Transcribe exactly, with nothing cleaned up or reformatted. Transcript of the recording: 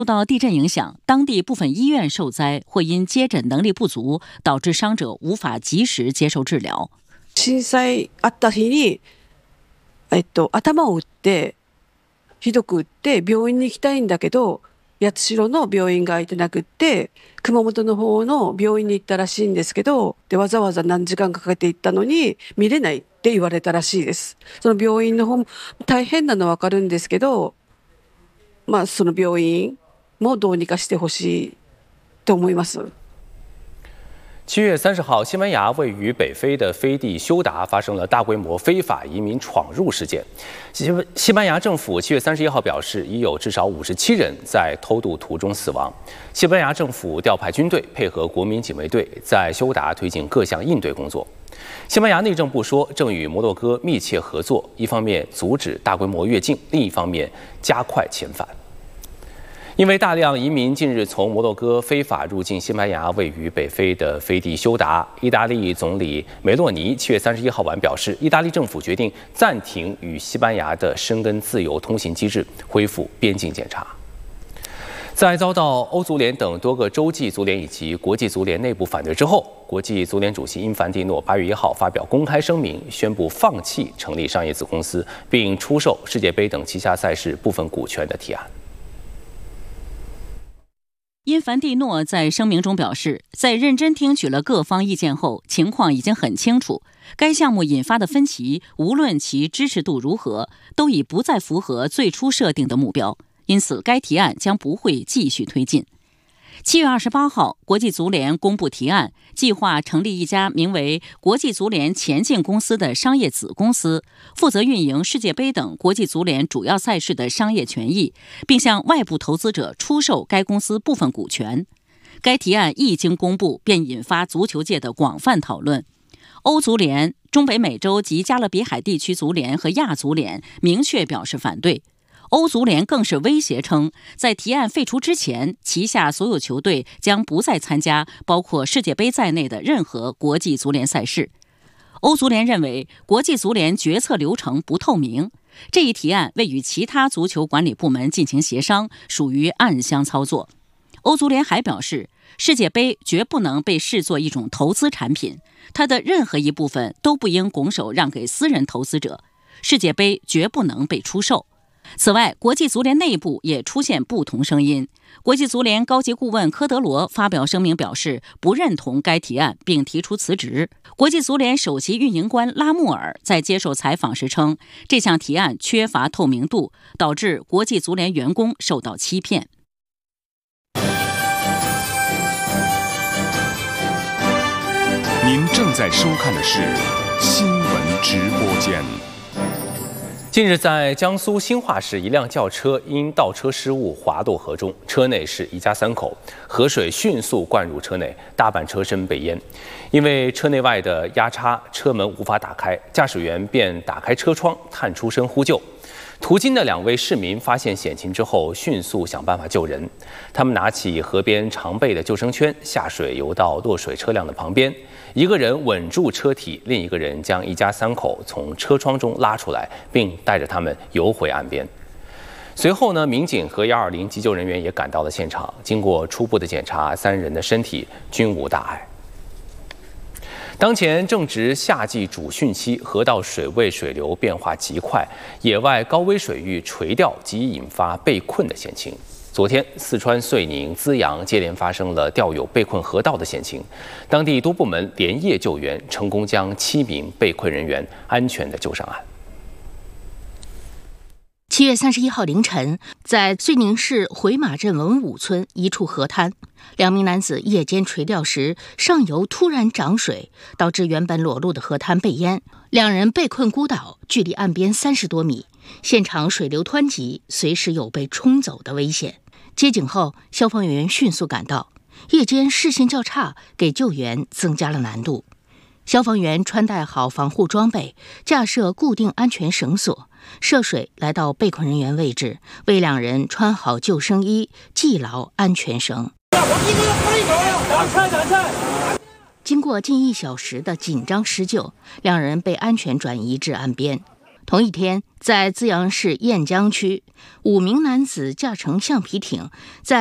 受到地震影响，当地部分医院受灾或因接诊能力不足，导致伤者无法及时接受治疗。 震災あった日に、えっと頭を打ってひどく打って病院に行きたいんだけど、八代の病院が空いてなくって、熊本の方の病院に行ったらしいんですけど、でわざわざ何時間かけて行ったのに見れないって言われたらしいです。その病院の方も大変なのはわかるんですけど、まあその病院もどうにかしてほしいと思います。 七月三十号，西班牙位于北非的飞地休达发生了大规模非法移民闯入事件。西西班牙政府七月三十一号表示，已有至少五十七人在偷渡途中死亡。西班牙政府调派军队配合国民警卫队，在休达推进各项应对工作。西班牙内政部说，正与摩洛哥密切合作，一方面阻止大规模越境，另一方面加快遣返。因为大量移民近日从摩洛哥非法入境西班牙位于北非的飞地休达，意大利总理梅洛尼七月三十一号晚表示，意大利政府决定暂停与西班牙的申根自由通行机制，恢复边境检查。在遭到欧足联等多个洲际足联以及国际足联内部反对之后，国际足联主席因凡蒂诺八月一号发表公开声明，宣布放弃成立商业子公司，并出售世界杯等旗下赛事部分股权的提案。 因凡蒂诺在声明中表示，在认真听取了各方意见后，情况已经很清楚，该项目引发的分歧，无论其支持度如何，都已不再符合最初设定的目标，因此该提案将不会继续推进。七月二十八号，国际足联公布提案，计划成立一家名为国际足联前进公司的商业子公司，负责运营世界杯等国际足联主要赛事的商业权益，并向外部投资者出售该公司部分股权。该提案一经公布，便引发足球界的广泛讨论。欧足联、中北美洲及加勒比海地区足联和亚足联明确表示反对。欧足联更是威胁称，在提案废除之前，旗下所有球队将不再参加包括世界杯在内的任何国际足联赛事。欧足联认为，国际足联决策流程不透明，这一提案未与其他足球管理部门进行协商，属于暗箱操作。欧足联还表示，世界杯绝不能被视作一种投资产品，它的任何一部分都不应拱手让给私人投资者，世界杯绝不能被出售。此外，国际足联内部也出现不同声音。国际足联高级顾问科德罗发表声明表示，不认同该提案，并提出辞职。国际足联首席运营官拉穆尔在接受采访时称，这项提案缺乏透明度，导致国际足联员工受到欺骗。 您正在收看的是新闻直播间。 近日，在江苏兴化市，一辆轿车因倒车失误滑落河中，车内是一家三口，河水迅速灌入车内，大半车身被淹。因为车内外的压差，车门无法打开，驾驶员便打开车窗探出身呼救。途经的两位市民发现险情之后，迅速想办法救人。他们拿起河边常备的救生圈，下水游到落水车辆的旁边，一个人稳住车体，另一个人将一家三口从车窗中拉出来，并带着他们游回岸边。随后呢，民警和一二零急救人员也赶到了现场，经过初步的检查，三人的身体均无大碍。当前正值夏季主汛期，河道水位水流变化极快，野外高危水域垂钓即引发被困的险情。昨天，四川遂宁、资阳接连发生了钓友被困河道的险情，当地多部门连夜救援，成功将七名被困人员安全地救上岸。 七月三十一号凌晨，在遂宁市回马镇文武村一处河滩，两名男子夜间垂钓时，上游突然涨水，导致原本裸露的河滩被淹，两人被困孤岛，距离岸边三十多米，现场水流湍急，随时有被冲走的危险。接警后，消防员迅速赶到，夜间视线较差，给救援增加了难度。消防员穿戴好防护装备，架设固定安全绳索，涉水来到被困人员位置，为两人穿好救生衣，系牢安全绳。经过近一小时的紧张施救，两人被安全转移至岸边。 同一天，在资阳市雁江区，五名男子驾乘橡皮艇在